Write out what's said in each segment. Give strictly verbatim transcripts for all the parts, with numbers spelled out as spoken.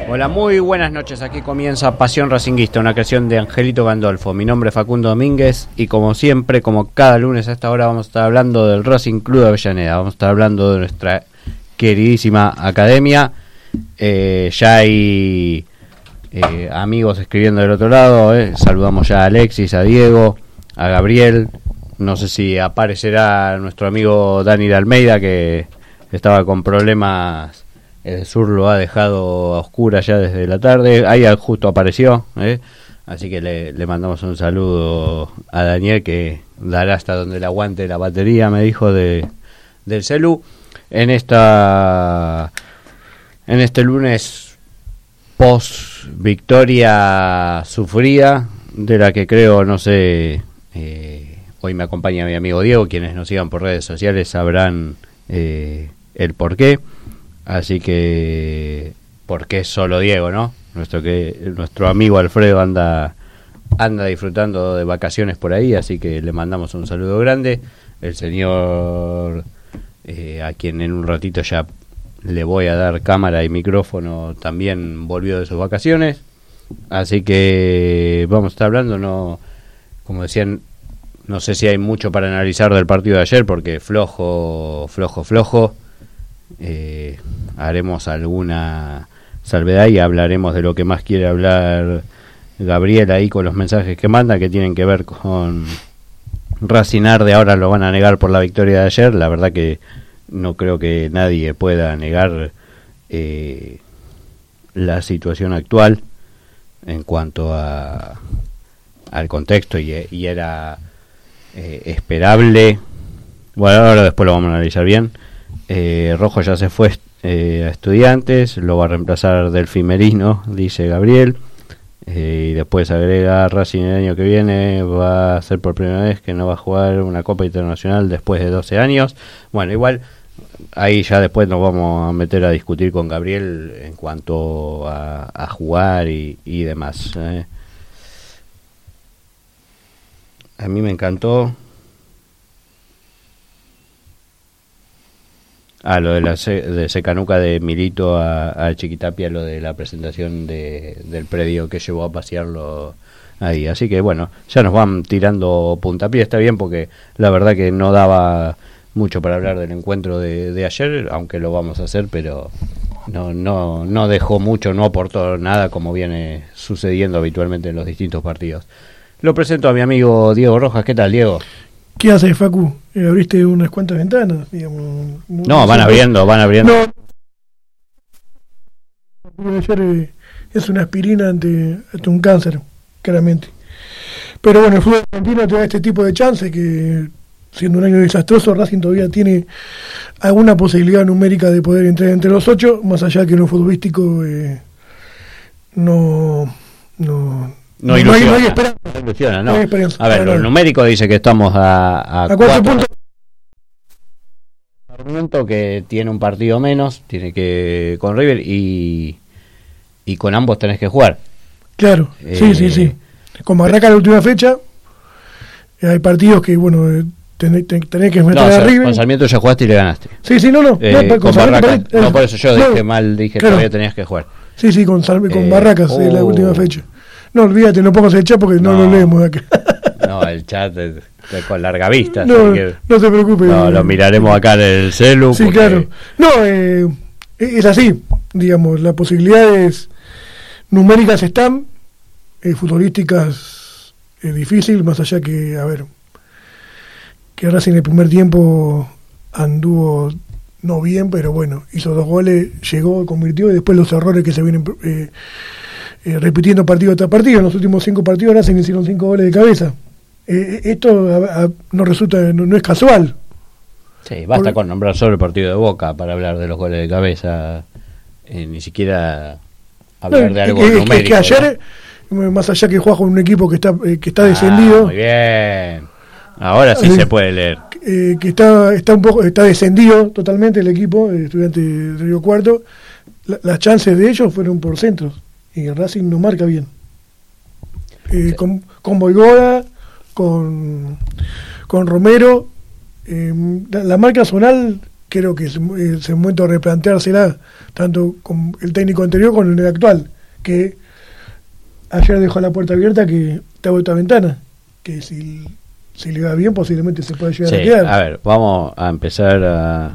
Hola, muy buenas noches. Aquí comienza Pasión Racinguista, una creación de Angelito Gandolfo. Mi nombre es Facundo Domínguez y como siempre, como cada lunes a esta hora, vamos a estar hablando del Racing Club de Avellaneda. Vamos a estar hablando de nuestra queridísima academia. Eh, ya hay eh, amigos escribiendo del otro lado. Eh. Saludamos ya a Alexis, a Diego, a Gabriel. No sé si aparecerá nuestro amigo Dani de Almeida, que estaba con problemas. El sur lo ha dejado a oscuras ya desde la tarde. Ahí justo apareció, ¿eh? Así que le, le mandamos un saludo a Daniel, que dará hasta donde le aguante la batería, me dijo, de del celu. En esta en este lunes post victoria sufrida, de la que creo, no sé, eh, hoy me acompaña mi amigo Diego. Quienes nos sigan por redes sociales sabrán eh, el porqué. Así que, porque es solo Diego, ¿no? Nuestro que nuestro amigo Alfredo anda anda disfrutando de vacaciones por ahí, así que le mandamos un saludo grande. El señor, eh, a quien en un ratito ya le voy a dar cámara y micrófono, también volvió de sus vacaciones. Así que vamos a estar hablando, no, como decían, no sé si hay mucho para analizar del partido de ayer, porque flojo, flojo, flojo. Eh, haremos alguna salvedad y hablaremos de lo que más quiere hablar Gabriel ahí con los mensajes que manda, que tienen que ver con Racing Arde. Ahora lo van a negar por la victoria de ayer. La verdad que no creo que nadie pueda negar eh, la situación actual en cuanto a al contexto, y, y era eh, esperable. Bueno, ahora después lo vamos a analizar bien. Eh, Rojo ya se fue eh, a Estudiantes, lo va a reemplazar Delfín Merino, dice Gabriel, eh, y después agrega: Racing el año que viene va a ser por primera vez que no va a jugar una Copa Internacional después de doce años. Bueno, igual ahí ya después nos vamos a meter a discutir con Gabriel en cuanto a, a jugar y, y demás. eh. A mí me encantó. Ah, lo de la se, de Secanuca de Milito a, a Chiquitapia, lo de la presentación de, del predio que llevó a pasearlo ahí. Así que bueno, ya nos van tirando puntapié, está bien, porque la verdad que no daba mucho para hablar del encuentro de, de ayer, aunque lo vamos a hacer, pero no, no, no dejó mucho, no aportó nada, como viene sucediendo habitualmente en los distintos partidos. Lo presento a mi amigo Diego Rojas. ¿Qué tal, Diego? ¿Qué haces, Facu? Eh, ¿Abriste unas cuantas ventanas? Digamos, no, no van abriendo, van abriendo. No. Ayer eh, es una aspirina ante, ante un cáncer, claramente. Pero bueno, el fútbol argentino te da este tipo de chances que, siendo un año desastroso, Racing todavía tiene alguna posibilidad numérica de poder entrar entre los ocho, más allá que en lo futbolístico eh, no... no No, no, ilusiona, hay, no hay esperanza. No ilusiona, no. No hay esperanza. A ver, no, el no. numérico dice que estamos a, a, a cuatro, cuatro puntos. Argumento que tiene un partido menos, tiene que con River y y con ambos tenés que jugar. Claro, eh, sí, sí, sí. Con Barraca la última fecha, eh, hay partidos que, bueno, tenés, tenés que meter no, a River. Con Sarmiento ya jugaste y le ganaste. Sí, sí, no, no. Eh, no con con Barraca, Sarmiento, no, por eso yo no, dije mal, dije claro. Todavía tenías que jugar. Sí, sí, con, Sarmiento, con eh, Barracas, oh. eh, la última fecha. No, olvídate, no pongas el chat porque no, no lo leemos acá. No, el chat es, es con larga vista. No, que, no se preocupe. No, lo miraremos acá en el celu. Sí, porque... claro. No, eh, es así, digamos, las posibilidades numéricas están, eh, futbolísticas es difícil, más allá que, a ver, que ahora sí en el primer tiempo anduvo no bien, pero bueno, hizo dos goles, llegó, convirtió, y después los errores que se vienen eh, eh, repitiendo partido tras partido. En los últimos cinco partidos ahora se hicieron cinco goles de cabeza. Eh, esto a, a, no resulta, no, no es casual. Sí, basta Por... con nombrar solo el partido de Boca para hablar de los goles de cabeza, eh, ni siquiera hablar no, de algo es, numérico. Es que ayer, ¿no? Más allá que juega con un equipo que está eh, que está descendido. Ah, muy bien. Ahora sí eh, se puede leer. Eh, que está está un poco está descendido totalmente el equipo, el Estudiante de Río Cuarto. La, las chances de ellos fueron por centros y el Racing no marca bien. Eh, sí. Con con Boigoda, con con Romero, eh, la, la marca zonal creo que es, es el momento de replanteársela, tanto con el técnico anterior como el actual, que ayer dejó la puerta abierta, que te abre esta ventana, que si, si le va bien posiblemente se puede llegar sí, a quedar. A ver, vamos a empezar a...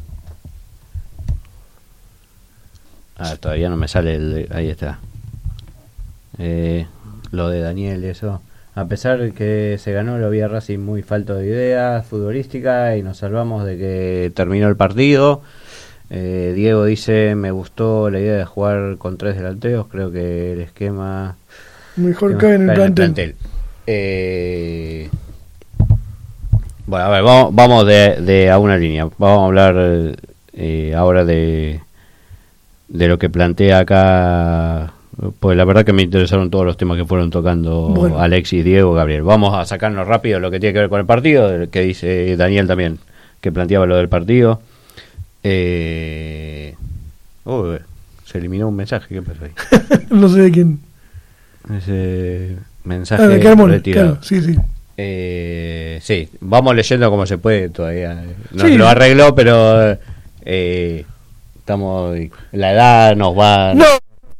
Ah, todavía no me sale el... Ahí está. Eh, lo de Daniel, eso. A pesar de que se ganó, lo vi a Racing muy falto de ideas futbolísticas y nos salvamos de que terminó el partido. Eh, Diego dice, me gustó la idea de jugar con tres delanteros, creo que el esquema mejor cae en el plantel. plantel. Eh, bueno, a ver, vamos, vamos de, de a una línea. Vamos a hablar eh, ahora de de lo que plantea acá, pues la verdad que me interesaron todos los temas que fueron tocando bueno. Alexis, Diego, Gabriel. Vamos a sacarnos rápido lo que tiene que ver con el partido, que dice Daniel también, que planteaba lo del partido. Eh... Oh, se eliminó un mensaje, ¿qué pasó ahí? No sé de quién. Ese mensaje ah, de Carmona, retirado. Claro, sí, sí. Eh, sí, vamos leyendo como se puede todavía. Nos sí. lo arregló, pero eh, estamos, la edad nos va... No.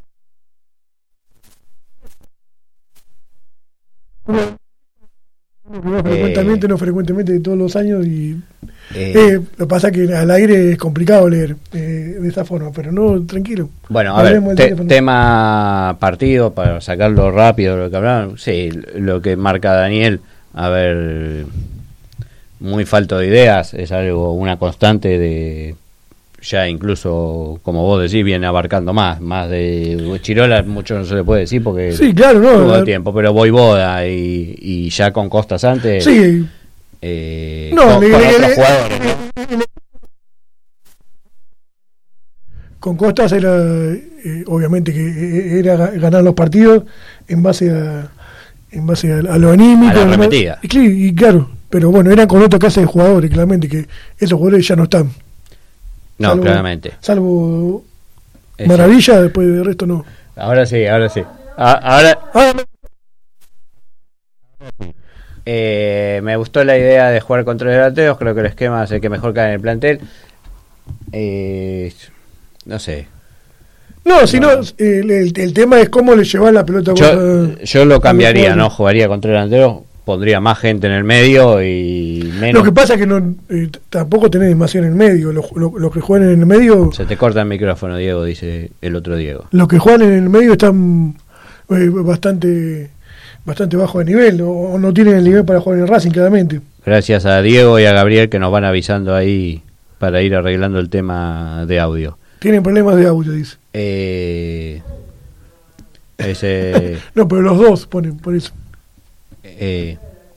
No frecuentemente, eh, no frecuentemente de todos los años y eh, eh, lo que pasa es que al aire es complicado leer eh, de esa forma, pero no, tranquilo. Bueno, a ver, te, tema partido, para sacarlo rápido, lo que hablaron, sí, lo que marca Daniel, a ver, muy falto de ideas, es algo, una constante de... Ya incluso, como vos decís, viene abarcando más, más de Chirola, mucho no se le puede decir porque sí, claro, no, tuvo tiempo, pero Voivoda y, y ya con Costas antes, sí, eh, no, con, le, con le, otros le, jugadores, ¿no? Con Costas era, eh, obviamente que era ganar los partidos en base a, en base a, a lo anímico, a la arremetida. Y, y claro, pero bueno, eran con otra clase de jugadores, claramente que esos jugadores ya no están. No, salvo, claramente. Salvo Eso. Maravilla, después del resto no. Ahora sí, ahora sí. A, ahora. Ah, eh, me gustó la idea de jugar con tres delanteros. Creo que el esquema es el que mejor cae en el plantel. Eh, no sé. No, si no, el, el, el tema es cómo le llevas la pelota. Yo, a, yo lo cambiaría, ¿no? Jugaría con tres delanteros. Pondría más gente en el medio y menos. Lo que pasa es que no eh, tampoco tenés demasiado en el medio. Los, los, los que juegan en el medio. Se te corta el micrófono, Diego, dice el otro Diego. Los que juegan en el medio están eh, bastante bastante bajo de nivel. O, o no tienen el nivel para jugar en el Racing, claramente. Gracias a Diego y a Gabriel que nos van avisando ahí para ir arreglando el tema de audio. Tienen problemas de audio, dice. Eh, ese. No, pero los dos ponen, por eso. Eh,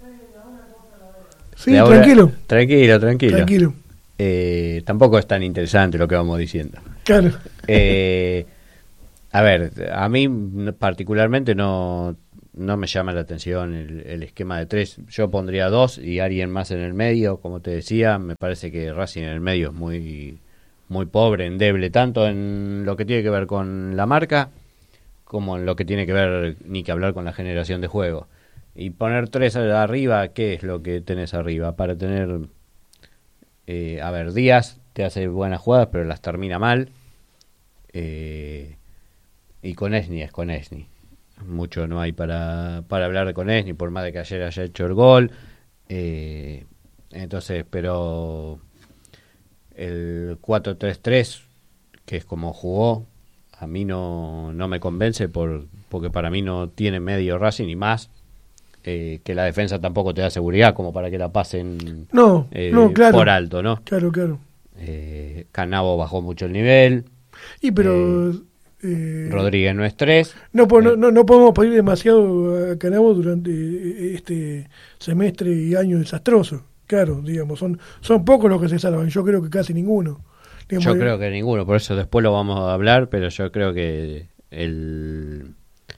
sí, ahora, tranquilo. Tranquilo, tranquilo. Tranquilo. Eh, tampoco es tan interesante lo que vamos diciendo. Claro. Eh, a ver, a mí particularmente no, no me llama la atención el, el esquema de tres. Yo pondría dos y alguien más en el medio, como te decía. Me parece que Racing en el medio es muy, muy pobre, endeble, tanto en lo que tiene que ver con la marca como en lo que tiene que ver, ni que hablar, con la generación de juego. Y poner tres arriba, ¿qué es lo que tenés arriba? Para tener, eh, a ver, Díaz te hace buenas jugadas, pero las termina mal. Eh, y con Esni es con Esni. Mucho no hay para, para hablar de con Esni, por más de que ayer haya hecho el gol. Eh, entonces, pero el cuatro tres tres, que es como jugó, a mí no, no me convence por, porque para mí no tiene medio Racing y más. Eh, que la defensa tampoco te da seguridad como para que la pasen no, eh, no, claro, por alto, ¿no? Claro, claro. Eh, Canavo bajó mucho el nivel. Y pero eh, eh, Rodríguez no es tres. No, pues, eh, no, no, no podemos pedir demasiado a Canavo durante este semestre y año desastroso. Claro, digamos, son son pocos los que se salvan. Yo creo que casi ninguno. Digamos, yo creo que ninguno, por eso después lo vamos a hablar, pero yo creo que el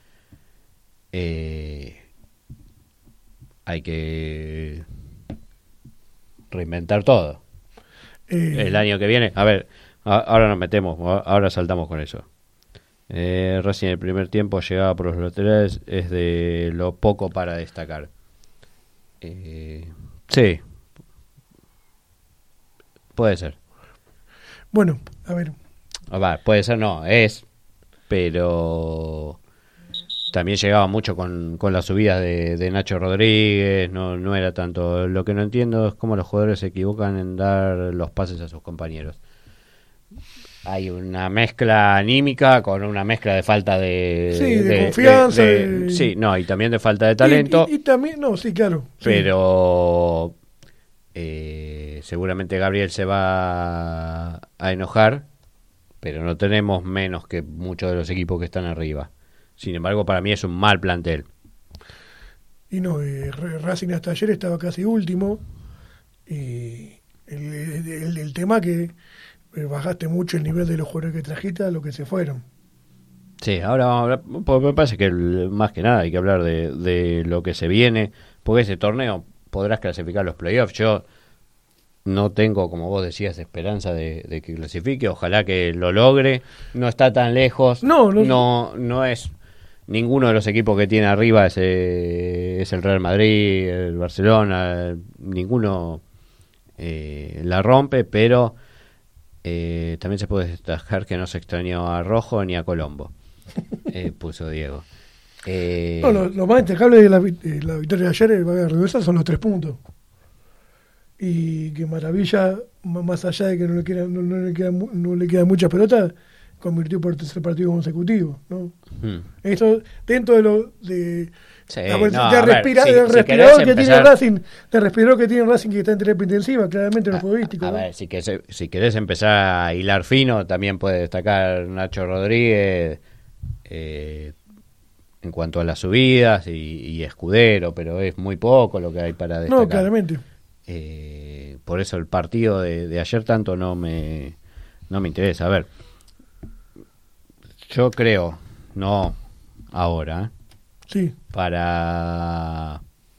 eh, hay que reinventar todo. Eh, el año que viene, a ver, a, ahora nos metemos, ahora saltamos con eso. Eh, recién el primer tiempo llegaba por los laterales, es de lo poco para destacar. Eh, sí, puede ser. Bueno, a ver. A ver, puede ser, no, es, pero también llegaba mucho con, con las subidas de, de Nacho Rodríguez, no, no era tanto. Lo que no entiendo es cómo los jugadores se equivocan en dar los pases a sus compañeros. Hay una mezcla anímica con una mezcla de falta de, sí, de, de confianza. de, de, sí, no, y también de falta de talento. Y, y, y también, no, sí, claro. Pero sí. eh, seguramente Gabriel se va a enojar, pero no tenemos menos que muchos de los equipos que están arriba. Sin embargo, para mí es un mal plantel. Y no, eh, Racing hasta ayer estaba casi último. Y el, el, el tema que bajaste mucho el nivel de los jugadores que trajiste a los que se fueron. Sí, ahora vamos a hablar, porque me parece que el, más que nada hay que hablar de, de lo que se viene, porque ese torneo podrás clasificar los playoffs. Yo no tengo, como vos decías, esperanza de, de que clasifique, ojalá que lo logre, no está tan lejos, no, no, no, no es ninguno de los equipos que tiene arriba, es, eh, es el Real Madrid, el Barcelona, ninguno eh, la rompe, pero Eh, también se puede destacar que no se extrañó a Rojo ni a Colombo, eh, puso Diego. Eh, no, lo, lo más destacable de la, de la victoria de ayer en Vaga Reversa son los tres puntos. Y que maravilla, más allá de que no le queda, no, no le queda, no le queda mucha pelota, convirtió por tercer partido consecutivo, ¿no? Hmm. Eso dentro de lo de Sí, la, no, de, respira, ver, si, de si respirador que empezar... tiene Racing, de respirador que tiene Racing que está en terapia intensiva, claramente en lo futbolístico. A, a ¿no? ver, si querés, si querés empezar a hilar fino, también puede destacar Nacho Rodríguez eh, en cuanto a las subidas y, y Escudero, pero es muy poco lo que hay para destacar. No, claramente. Eh, por eso el partido de, de ayer tanto no me no me interesa. A ver, yo creo, no ahora, ¿eh? Sí. Para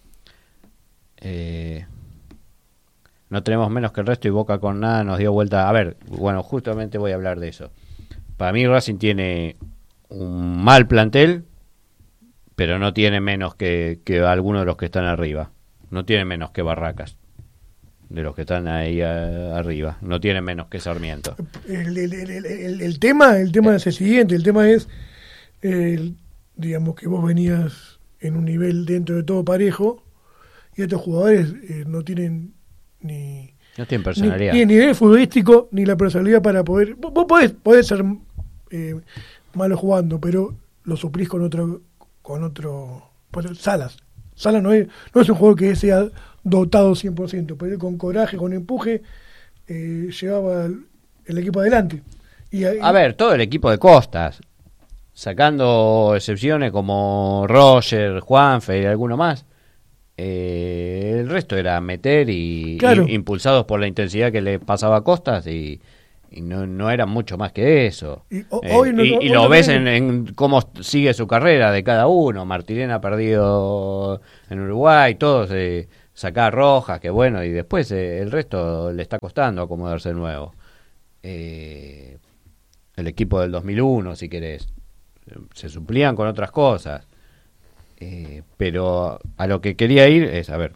eh, no tenemos menos que el resto y Boca con nada nos dio vuelta. A ver, bueno, justamente voy a hablar de eso. Para mí Racing tiene un mal plantel, pero no tiene menos que, que algunos de los que están arriba. No tiene menos que Barracas, de los que están ahí a, arriba. No tiene menos que Sarmiento. El, el, el, el, el tema, el tema es el siguiente. El tema es, el, digamos que vos venías en un nivel dentro de todo parejo y estos jugadores eh, no tienen ni no tienen personalidad, ni, ni el nivel futbolístico ni la personalidad para poder. Vos, vos podés, podés ser eh, malo jugando, pero lo suplís con otro, con otro. Salas. Salas no es, no es un jugador que sea dotado cien por ciento, pero con coraje, con empuje, eh, llevaba el, el equipo adelante. Y, y, a ver, todo el equipo de Costas, sacando excepciones como Roger, Juanfe y alguno más, eh, el resto era meter y, claro. y impulsados por la intensidad que le pasaba a Costas y, y no, no era mucho más que eso. Y, o, eh, hoy no, y, hoy y no lo ves en, en cómo sigue su carrera de cada uno. Martirena ha perdido en Uruguay, todos eh, sacar Rojas, que bueno, y después eh, el resto le está costando acomodarse de nuevo. Eh, el equipo del dos mil uno, si querés, se suplían con otras cosas. Eh, pero a lo que quería ir es, a ver,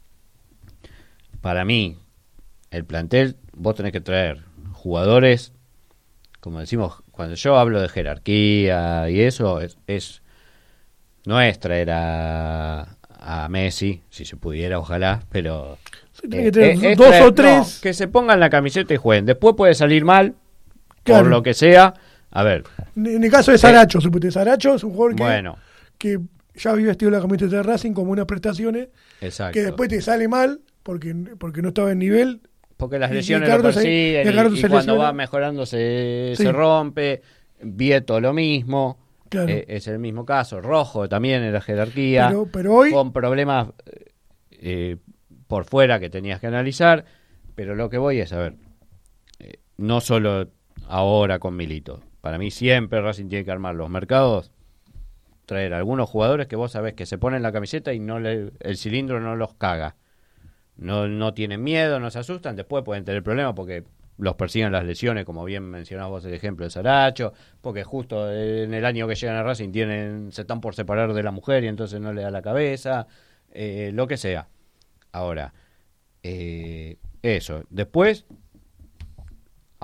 para mí, el plantel, vos tenés que traer jugadores, como decimos, cuando yo hablo de jerarquía y eso, es, es no es traer a, a Messi, si se pudiera, ojalá, pero sí, tiene que tener eh, dos traer, o tres. No, que se pongan la camiseta y jueguen. Después puede salir mal, claro. por lo que sea. A ver. En el caso de Saracho, eh, Saracho es un jugador que, bueno. que ya había vestido la camiseta de Racing como unas prestaciones, exacto. que después te sale mal porque, porque no estaba en nivel. Porque las lesiones lo persiguen y, y, y cuando va mejorando se, sí. se rompe. Vieto lo mismo, claro. eh, es el mismo caso. Rojo también en la jerarquía, pero, pero hoy... con problemas eh, por fuera que tenías que analizar. Pero lo que voy es, a ver, eh, no solo ahora con Milito. Para mí siempre Racing tiene que armar los mercados, traer algunos jugadores que vos sabés que se ponen la camiseta y no le, el cilindro no los caga. No, no tienen miedo, no se asustan, después pueden tener problemas porque los persiguen las lesiones, como bien mencionabas vos el ejemplo de Saracho, porque justo en el año que llegan a Racing tienen, se están por separar de la mujer y entonces no le da la cabeza, eh, lo que sea. Ahora, eh, eso. Después,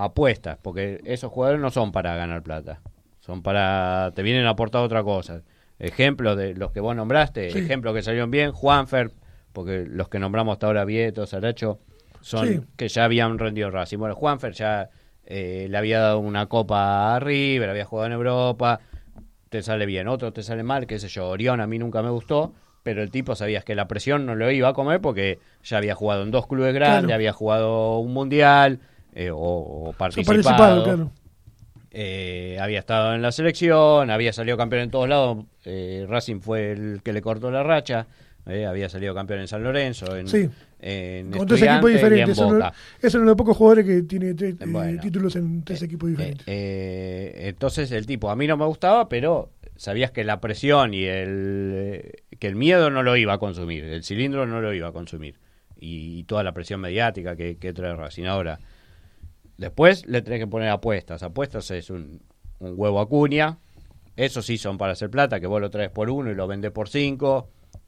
apuestas, porque esos jugadores no son para ganar plata, son para, te vienen a aportar otra cosa. Ejemplos de los que vos nombraste, sí. Ejemplos que salieron bien, Juanfer, porque los que nombramos hasta ahora, Vieto, Saracho, son sí. Que ya habían rendido Racing. Bueno, Juanfer ya eh, le había dado una copa a River, había jugado en Europa, te sale bien, otro te sale mal, qué sé yo, Orión a mí nunca me gustó, pero el tipo sabías que la presión no lo iba a comer porque ya había jugado en dos clubes grandes, claro. Había jugado un mundial, eh, o, o participado, participado claro. eh, había estado en la selección, había salido campeón en todos lados, eh, Racing fue el que le cortó la racha, eh, había salido campeón en San Lorenzo, en, sí. en con tres equipos diferentes, eso no, es uno de los pocos jugadores que tiene tres, bueno, eh, títulos en tres eh, equipos diferentes. Eh, eh, entonces el tipo a mí no me gustaba, pero sabías que la presión y el que el miedo no lo iba a consumir, el cilindro no lo iba a consumir, y, y toda la presión mediática que, que trae Racing. Ahora, después le tenés que poner apuestas. Apuestas es un, un huevo Acuña, esos sí son para hacer plata, que vos lo traes por uno y lo vendés por cinco.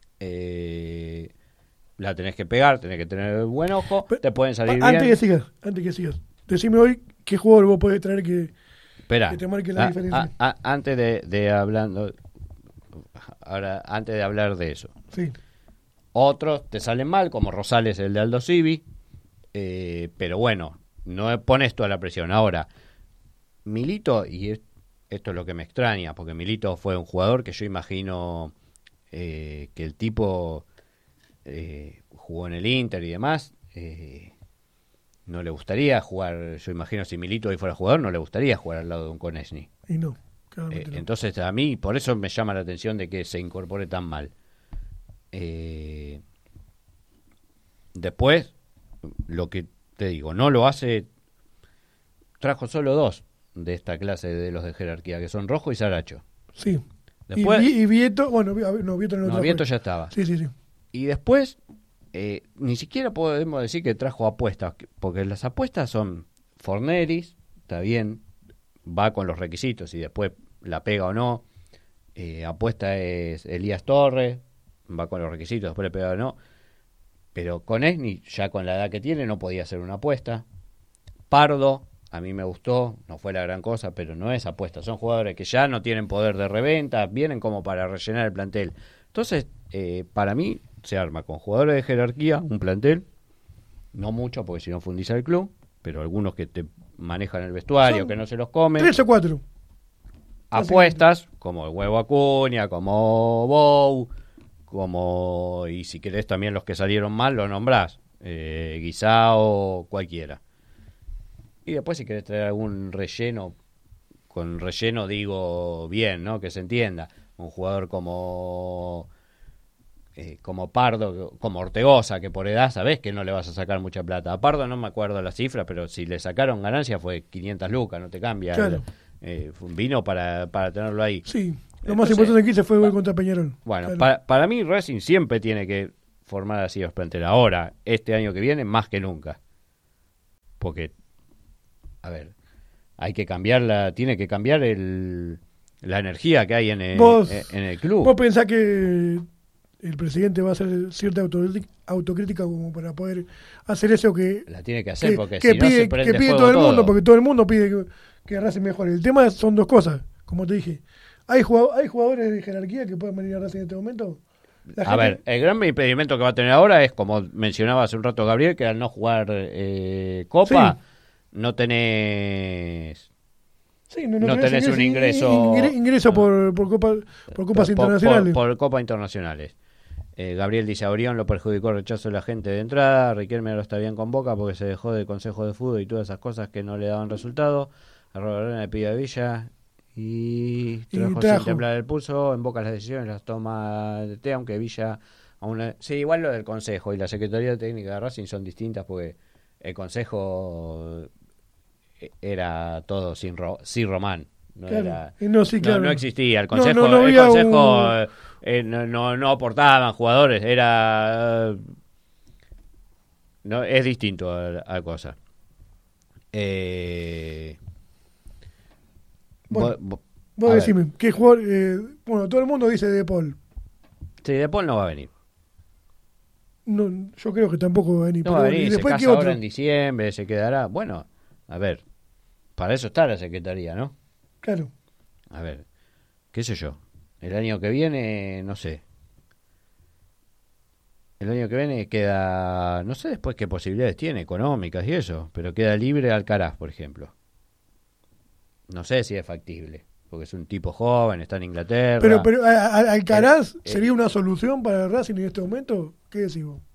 Eh, la tenés que pegar, tenés que tener buen ojo, pero, te pueden salir antes bien. Que sigas, antes que sigas, decime hoy qué jugador vos podés traer que, Espera, que te marque la a, diferencia. A, a, antes de, de hablando, ahora antes de hablar de eso, sí. Otros te salen mal, como Rosales, el de Aldo Civi, eh, pero bueno, no pones toda la presión. Ahora, Milito, y es, esto es lo que me extraña, porque Milito fue un jugador que yo imagino eh, que el tipo eh, jugó en el Inter y demás, eh, no le gustaría jugar, yo imagino si Milito hoy fuera jugador, no le gustaría jugar al lado de un Konechny. Y no, eh, no. Entonces a mí, por eso me llama la atención de que se incorpore tan mal. Eh, después, lo que te digo, no lo hace, trajo solo dos de esta clase de los de jerarquía, que son Rojo y Saracho. Sí. Después, y, y Vieto, bueno, no, Vieto no, no Vieto ya estaba. Sí, sí, sí. Y después, eh, ni siquiera podemos decir que trajo apuestas, porque las apuestas son Forneris, está bien, va con los requisitos y después la pega o no. Eh, apuesta es Elías Torres, va con los requisitos, después le pega o no. Pero con Esni, ya con la edad que tiene, no podía hacer una apuesta. Pardo, a mí me gustó, no fue la gran cosa, pero no es apuesta. Son jugadores que ya no tienen poder de reventa, vienen como para rellenar el plantel. Entonces, eh, para mí, se arma con jugadores de jerarquía, un plantel, no mucho, porque si no fundiza el club, pero algunos que te manejan el vestuario, son que no se los comen. Tres o cuatro. Apuestas, como el Huevo Acuña, como Bou, como, y si querés también los que salieron mal, lo nombrás, eh, Guisao, cualquiera. Y después si querés traer algún relleno, con relleno digo bien, ¿no? Que se entienda. Un jugador como... Eh, como Pardo, como Ortegoza, que por edad sabés que no le vas a sacar mucha plata. A Pardo no me acuerdo la cifra, pero si le sacaron ganancia fue quinientas lucas, no te cambia. Claro. Eh, vino para, para tenerlo ahí. Sí, lo Entonces, más importante aquí se fue pa, contra Peñarol. Bueno, claro. para, para mí Racing siempre tiene que formar así los planteles. Ahora, este año que viene, más que nunca. Porque, a ver, hay que cambiarla, tiene que cambiar el, la energía que hay en el, vos, en el club. ¿Vos pensás que el presidente va a hacer cierta autocrítica como para poder hacer eso que la tiene que hacer? Que, porque que si pide, no se prende que pide fuego todo el todo. mundo, porque todo el mundo pide que, que Racing mejore. El tema son dos cosas, como te dije. ¿Hay jugadores, ¿hay jugadores de jerarquía que pueden venir a Racing en este momento? La a gente... ver, el gran impedimento que va a tener ahora es, como mencionaba hace un rato Gabriel, que al no jugar eh, Copa, sí. no tenés... Sí, no, no, no tenés, tenés un ingreso... Ingreso por, por, copa, por copas por, internacionales. Por, por copas internacionales. Eh, Gabriel dice, a Orión lo perjudicó el rechazo de la gente de entrada, Riquelme no está bien con Boca porque se dejó del Consejo de Fútbol y todas esas cosas que no le daban resultado. A Roberto le pide a Villa y trajo, y trajo sin temblar el pulso, en Boca las decisiones las toma de T, aunque Villa aún... Le... Sí, igual lo del Consejo y la Secretaría Técnica de Racing son distintas porque el Consejo era todo sin, ro... sin Román. No, claro. era, no, sí, claro. no, no existía el consejo, no, no, no el consejo un... eh, no, no, no aportaban jugadores, era uh, no es distinto a, a cosa. Eh, bueno, vos, vos decime, ¿qué jugador? Eh, bueno, todo el mundo dice De Paul. Sí, De Paul no va a venir. No, yo creo que tampoco va a venir. No va a venir, se casa ahora en diciembre, se quedará. Bueno, a ver, para eso está la Secretaría, ¿no? Claro. A ver, qué sé yo. El año que viene, no sé. El año que viene queda, no sé después qué posibilidades tiene, económicas y eso, pero queda libre Alcaraz, por ejemplo. No sé si es factible, porque es un tipo joven, está en Inglaterra. Pero, pero a, a, Alcaraz Eh, eh. sería una solución para el Racing en este momento. ¿Qué decís vos?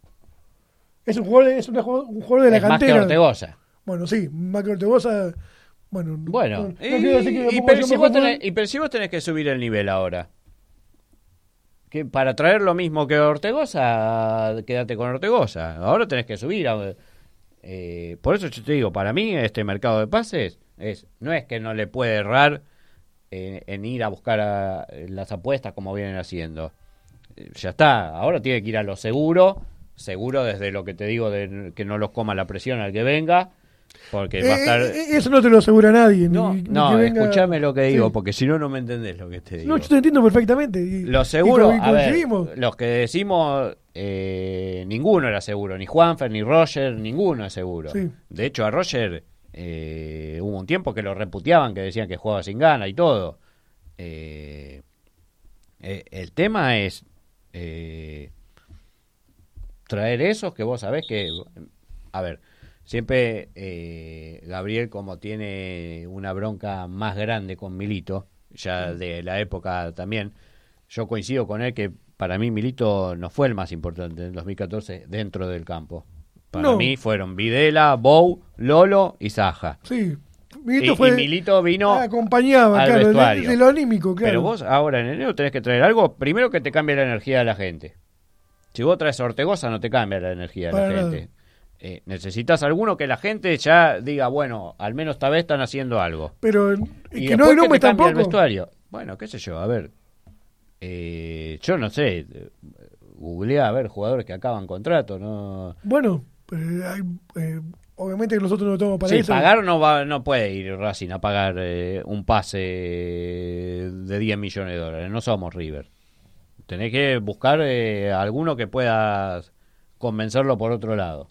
Es un jugador, es una, un jugador de la es más cantera. que Ortegoza. Bueno, sí, más que Ortegoza. Bueno, Bueno, no, no y, quiero decir que y, tampoco pero yo si mejor vos tenés, jugador. y pero si vos tenés que subir el nivel ahora, que para traer lo mismo que Ortegoza, quédate con Ortegoza. Ahora tenés que subir. A, eh, por eso yo te digo, para mí este mercado de pases es no es que no le puede errar en, en ir a buscar a, las apuestas como vienen haciendo. Eh, ya está, ahora tiene que ir a lo seguro, seguro desde lo que te digo de que no los coma la presión al que venga. Porque Eh, va a estar... eh, eso no te lo asegura nadie. No, ni, ni no, que venga... escúchame lo que digo, Sí. porque si no, no me entendés lo que te digo. No, yo te entiendo perfectamente. Y, Lo seguro, y, co- y a ver, coincidimos. los que decimos, eh, ninguno era seguro, ni Juanfer, ni Roger, ninguno es seguro. Sí. De hecho, a Roger eh, hubo un tiempo que lo reputeaban, que decían que jugaba sin gana y todo. Eh, eh, el tema es eh, traer esos que vos sabés que... A ver, siempre eh, Gabriel, como tiene una bronca más grande con Milito, ya de la época también, yo coincido con él que para mí Milito no fue el más importante en dos mil catorce dentro del campo. Para No. mí fueron Videla, Bou, Lolo y Saja. Sí. Y, Milito fue, y Milito vino acompañaba, al claro, de, vestuario. de lo anímico, claro. Pero vos ahora en enero tenés que traer algo, primero que te cambie la energía de la gente. Si vos traes a Ortegoza no te cambia la energía de Para la nada. gente. Eh, necesitas alguno que la gente ya diga, bueno, al menos esta vez están haciendo algo. Pero Y que después no hay que nombres te cambie el tampoco. vestuario. Bueno, qué sé yo, a ver. Eh, yo no sé. eh, Googleá a ver jugadores que acaban contrato, ¿no? Bueno, pero hay, eh, obviamente que nosotros no estamos para Sí, eso. pagar no va, no puede ir Racing a pagar eh, un pase de diez millones de dólares. No somos River. Tenés que buscar eh, alguno que pueda convencerlo por otro lado.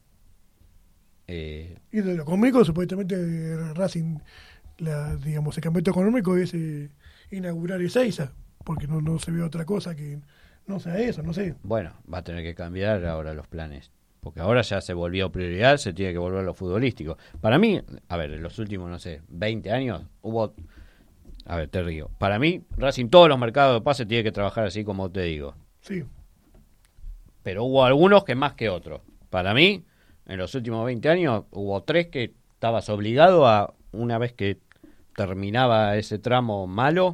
Eh, Y de lo económico, supuestamente eh, Racing, la, digamos, el campeonato económico es eh, inaugurar Ezeiza, porque no, no se ve otra cosa que no sea eso, no sé. bueno, va a tener que cambiar ahora los planes. Porque ahora ya se volvió prioridad, se tiene que volver a lo futbolístico. Para mí, a ver, en los últimos, no sé, veinte años hubo... A ver, te río. Para mí, Racing, todos los mercados de pases tiene que trabajar así como te digo. Sí. Pero hubo algunos que más que otros. Para mí, en los últimos veinte años, hubo tres que estabas obligado a, una vez que terminaba ese tramo malo,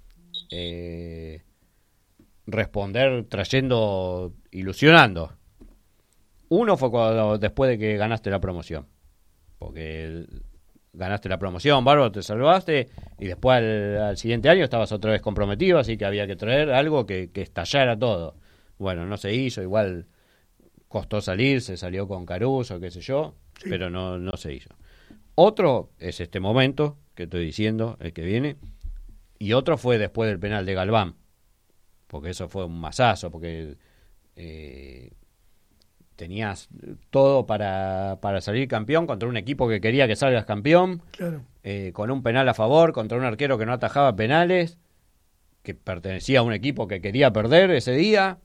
eh, responder trayendo, ilusionando. Uno fue cuando, después de que ganaste la promoción. Porque ganaste la promoción, bárbaro, te salvaste, y después al, al siguiente año estabas otra vez comprometido, así que había que traer algo que, que estallara todo. Bueno, no se hizo, igual costó salir, se salió con Caruso, qué sé yo, Sí. pero no, no se hizo. Otro es este momento que estoy diciendo, el que viene, y otro fue después del penal de Galván, porque eso fue un masazo, porque eh, tenías todo para, para salir campeón contra un equipo que quería que salgas campeón, Claro. eh, con un penal a favor, contra un arquero que no atajaba penales, que pertenecía a un equipo que quería perder ese día,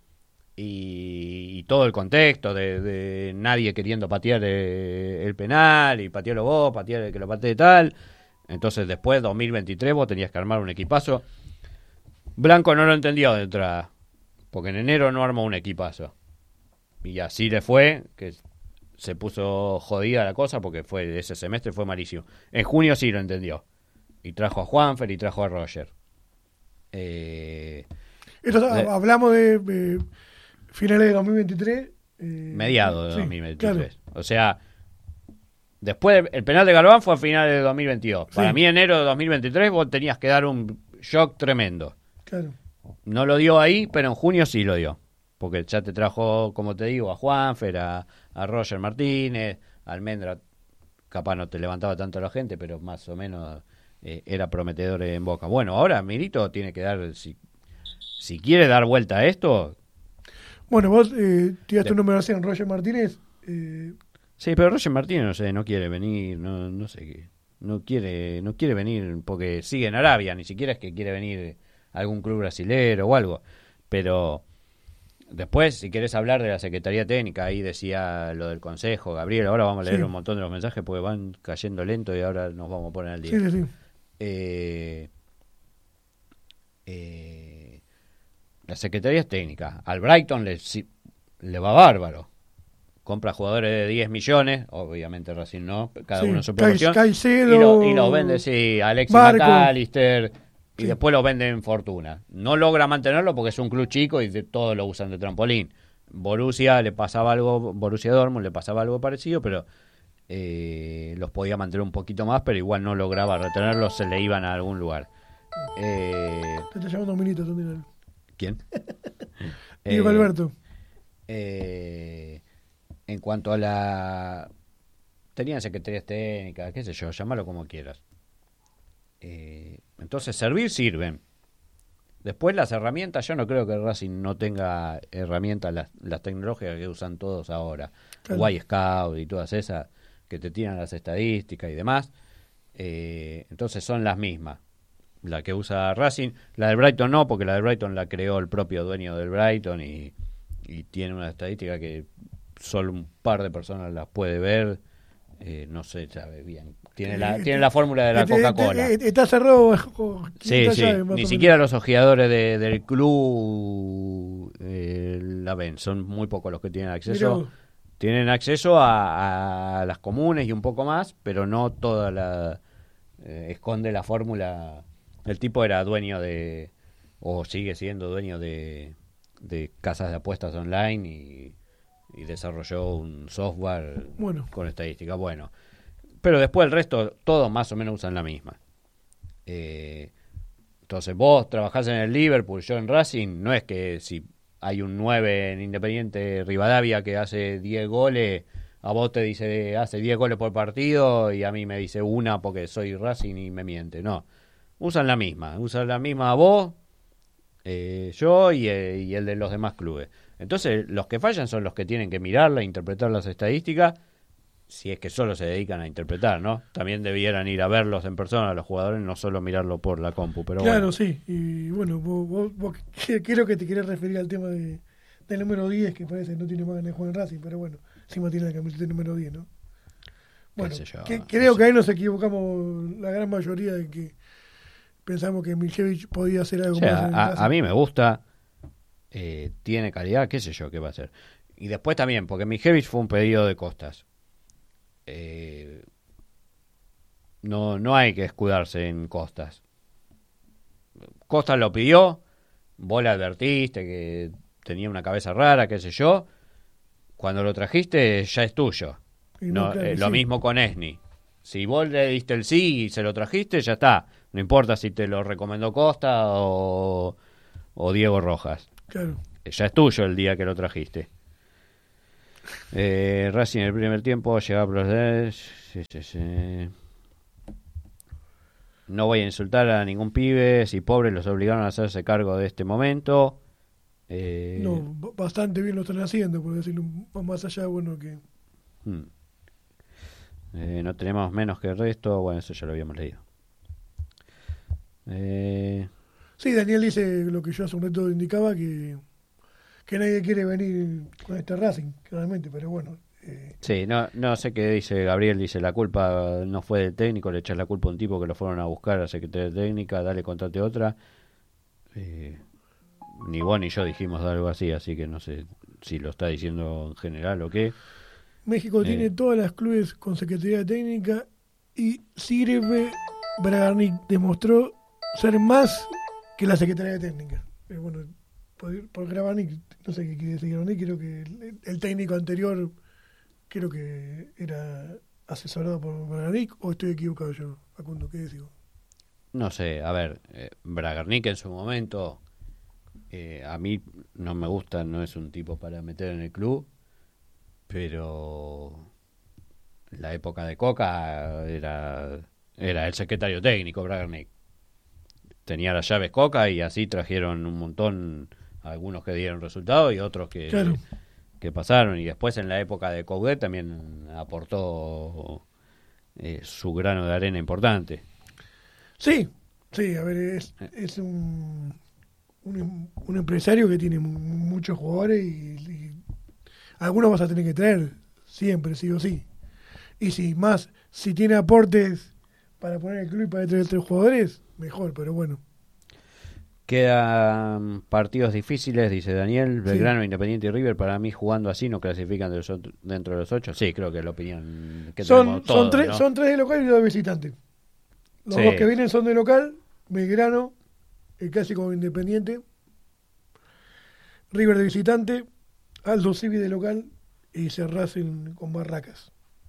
y, y todo el contexto de, de nadie queriendo patear eh, el penal, y patearlo vos, patear el que lo patee tal. Entonces después, dos mil veintitrés, vos tenías que armar un equipazo. Blanco no lo entendió de entrada, porque en enero no armó un equipazo. Y así le fue, que se puso jodida la cosa, porque fue ese semestre fue malísimo. En junio sí lo entendió. Y trajo a Juanfer y trajo a Roger. Eh, Esto, de- hablamos de eh, finales de dos mil veintitrés. Eh, mediados de sí, dos mil veintitrés. claro. O sea, después el penal de Galván fue a finales de dos mil veintidós. Para Sí. mí, enero de dos mil veintitrés, vos tenías que dar un shock tremendo. Claro. No lo dio ahí, pero en junio sí lo dio. Porque ya te trajo, como te digo, a Juanfer, a, a Roger Martínez, a Almendra. Capaz no te levantaba tanto la gente, pero más o menos eh, era prometedor en Boca. Bueno, ahora Milito tiene que dar, si, si quiere dar vuelta a esto. Bueno, vos eh, tiraste De- un número así en Roger Martínez. Eh, Sí, pero Roger Martínez, no sé, no quiere venir, no, no sé qué. no quiere no quiere venir porque sigue en Arabia, ni siquiera es que quiere venir a algún club brasilero o algo. Pero después, si querés hablar de la Secretaría Técnica, ahí decía lo del Consejo, Gabriel, ahora vamos a leer Sí. un montón de los mensajes porque van cayendo lento y ahora nos vamos a poner al día. Sí, sí, sí. Eh, eh, la Secretaría Técnica, al Brighton le, si- le va bárbaro. Compra jugadores de diez millones, obviamente Racing no, cada Sí, uno en su Cai- proporción. Caicedo, Y, lo, y los vende, sí, Alexis Marco. McAllister, y Sí. después los venden en fortuna. No logra mantenerlo porque es un club chico y de, todos lo usan de trampolín. Borussia le pasaba algo, Borussia Dortmund le pasaba algo parecido, pero eh, los podía mantener un poquito más, pero igual no lograba retenerlos, se le iban a algún lugar. Eh, Te está llamando Milito también. ¿Quién? Diego Eh, Alberto. eh, en cuanto a la... Tenían secretarías técnicas, qué sé yo, llámalo como quieras. Eh, entonces, servir sirven. Después las herramientas, yo no creo que Racing no tenga herramientas, las, las tecnológicas que usan todos ahora. Claro. Y Scout y todas esas que te tiran las estadísticas y demás. Eh, entonces son las mismas. La que usa Racing, la del Brighton no, porque la del Brighton la creó el propio dueño del Brighton y, y tiene una estadística que solo un par de personas las puede ver. Eh, no sé, sabe bien. Tiene la, tiene la fórmula de la Este- Coca-Cola. este- Está cerrado. bajo Sí, quinta sí, llave, más ni o siquiera los ojeadores de, del club eh, la ven, son muy pocos los que tienen menos. Mirá acceso. vos. Tienen acceso a, a las comunes y un poco más, pero no toda la... eh, esconde la fórmula. El tipo era dueño de, o sigue siendo dueño de, de casas de apuestas online y, y desarrolló un software Bueno. con estadística. Bueno, pero después el resto, todos más o menos usan la misma. Eh, entonces vos trabajás en el Liverpool, yo en Racing, no es que si hay un nueve en Independiente Rivadavia que hace diez goles, a vos te dice hace diez goles por partido y a mí me dice una porque soy Racing y me miente. No, usan la misma, usan la misma vos, eh, yo y, eh, y el de los demás clubes. Entonces los que fallan son los que tienen que mirarla, interpretar las estadísticas, si es que solo se dedican a interpretar, ¿no? También debieran ir a verlos en persona los jugadores, no solo mirarlo por la compu, pero Claro, bueno. sí. Y bueno, vos, vos, vos creo que te querés referir al tema de, del número diez, que parece que no tiene más ganas de jugar en Racing, pero bueno, encima tiene la camiseta número diez, ¿no? Bueno, sé yo, que- no creo sé. que ahí nos equivocamos la gran mayoría de que pensamos que Milchevich podía hacer algo O sea, más en el a, Racing. a mí me gusta, eh, tiene calidad, qué sé yo qué va a hacer. Y después también, porque Mijevich fue un pedido de Costas. Eh, no, no hay que escudarse en Costas. Costas lo pidió, vos le advertiste que tenía una cabeza rara, qué sé yo. Cuando lo trajiste ya es tuyo. Y no, No, claro, eh, y lo sí. mismo con Esni. Si vos le diste el sí y se lo trajiste, ya está. No importa si te lo recomendó Costa o, o Diego Rojas. Claro. Ya es tuyo el día que lo trajiste. Eh, Racing en el primer tiempo llega a proceder. Sí, sí, sí. No voy a insultar a ningún pibe. Si pobres los obligaron a hacerse cargo de este momento. Eh, No, b- bastante bien lo están haciendo, por decirlo un- más allá, bueno, que... hmm. Eh, no tenemos menos que el resto. Bueno, eso ya lo habíamos leído. Eh, Sí, Daniel dice lo que yo hace un rato indicaba, que, que nadie quiere venir con este Racing, claramente, pero bueno. eh, sí, no, no sé qué dice Gabriel. Dice: la culpa no fue del técnico. Le echas la culpa a un tipo que lo fueron a buscar a la Secretaría Técnica. Dale, contate otra. Eh, ni vos ni yo dijimos algo así, así que no sé si lo está diciendo en general o qué. México Eh. tiene todas las clubes con Secretaría Técnica y sirve. Bragarnik demostró ser más que la Secretaría Técnica. Eh, bueno, por, por Bragarnik, no sé qué quiere decir Bragarnik, creo que el, el técnico anterior creo que era asesorado por Bragarnik, o estoy equivocado yo, Facundo, ¿qué decís vos? No sé, a ver, eh, Bragarnik en su momento, eh, a mí no me gusta, no es un tipo para meter en el club, pero la época de Coca era, era el secretario técnico, Bragarnik. Tenía las llaves Coca y así trajeron un montón, algunos que dieron resultados y otros que, Claro. que pasaron. Y después en la época de Coudet también aportó eh, su grano de arena importante. Sí, sí, a ver, es, es un, un, un empresario que tiene muchos jugadores y, y algunos vas a tener que traer siempre, sí o sí. Y si más, si tiene aportes para poner el club y para traer tres jugadores, mejor, pero bueno. Quedan partidos difíciles, dice Daniel. Belgrano, Sí. Independiente y River, para mí jugando así no clasifican de los otro- dentro de los ocho. Sí, creo que es la opinión que Son, tenemos son, todos, tres, ¿no? son tres de local y dos de visitante. Los Sí. dos que vienen son de local, Belgrano, el clásico Independiente, River de visitante, Aldo Civi de local y Cerracen con Barracas.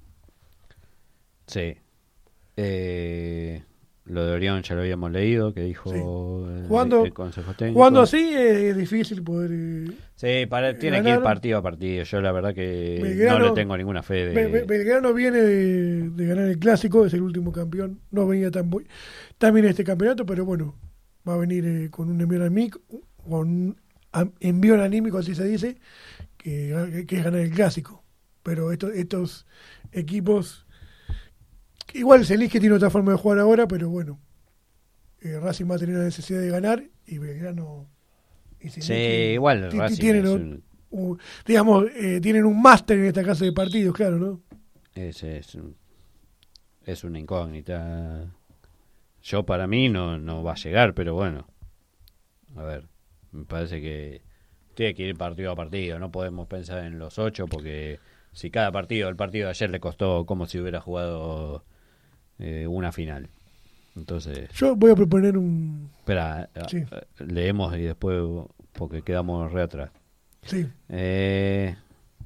Sí. Eh, lo de Orión ya lo habíamos leído, que dijo Sí. el, Jugando- el Consejo Técnico. Jugando así es difícil poder... eh, Sí, para, tiene que ganar. ir partido a partido. Yo la verdad que Belgrano- no le tengo ninguna fe de... Be- Be- Belgrano viene de, de ganar el clásico, es el último campeón. No venía tan, bu- tan bien este campeonato, pero bueno, va a venir eh, con un envío anímico, con un am- envío anímico, así se dice, que, que es ganar el clásico. Pero estos, estos equipos, igual se elige, tiene otra forma de jugar ahora, pero bueno, eh, Racing va a tener la necesidad de ganar y Belgrano. Y Sí, Zelensky igual ti- ti- Racing tienen, es un- un, un- digamos, eh, tienen un máster en esta clase de partidos, claro, ¿no? es, es, un- es una incógnita. Yo para mí no, no va a llegar, pero bueno. A ver, me parece que tiene que ir partido a partido. No podemos pensar en los ocho porque si cada partido, el partido de ayer le costó como si hubiera jugado eh, una final. Entonces, Yo voy a proponer un... espera, Sí. eh, eh, leemos y después porque quedamos re atrás. Sí, Eh,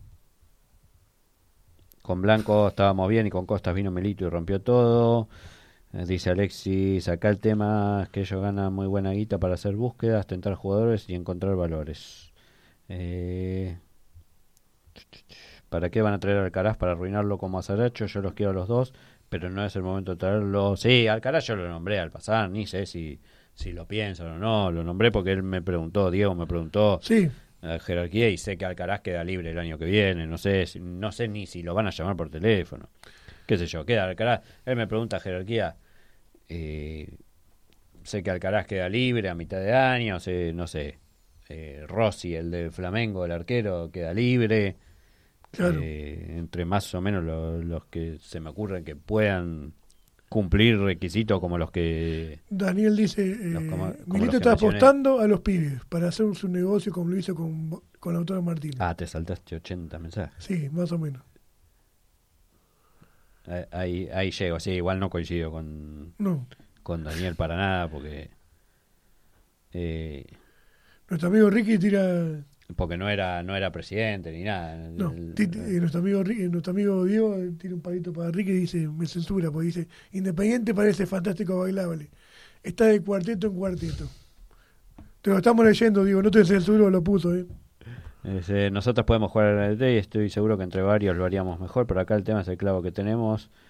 con Blanco estábamos bien y con Costas vino Melito y rompió todo. Eh, dice Alexis, acá el tema es que ellos ganan muy buena guita para hacer búsquedas, tentar jugadores y encontrar valores. Eh, ¿Para qué van a traer a Alcaraz para arruinarlo como a Saracho? Yo los quiero a los dos, pero no es el momento de traerlo. Sí, Alcaraz yo lo nombré al pasar, ni sé si, si lo piensan o no. Lo nombré porque él me preguntó, Diego me preguntó sí, la jerarquía y sé que Alcaraz queda libre el año que viene. No sé, si- no sé ni si lo van a llamar por teléfono. Qué sé yo, queda Alcaraz. Él me pregunta jerarquía. Eh, sé que Alcaraz queda libre a mitad de año, sé, no sé. Eh, Rossi, el de Flamengo, el arquero, queda libre. claro. Eh, entre más o menos lo- los que se me ocurren que puedan cumplir requisitos como los que... Daniel dice, eh, Los como- como los Milito que está mencioné. apostando a los pibes para hacer su negocio como lo hizo con, con la autora Martínez. Ah, te saltaste ochenta mensajes. Sí, más o menos. Eh, Ahí, ahí llego, sí, igual no coincido con, No, con Daniel para nada porque... Eh, nuestro amigo Ricky tira... porque no era no era presidente ni nada. No, El- ti- ti- eh, nuestro, amigo, Ri- eh, nuestro amigo Diego eh, tira un palito para Ricky y dice, me censura, porque dice, Independiente parece fantástico bailable. Está de cuarteto en cuarteto. Te lo estamos leyendo, Diego, no te censuro, lo puso, ¿eh? Dice, nosotros podemos jugar al N T y estoy seguro que entre varios lo haríamos mejor, pero acá el tema es el clavo que tenemos.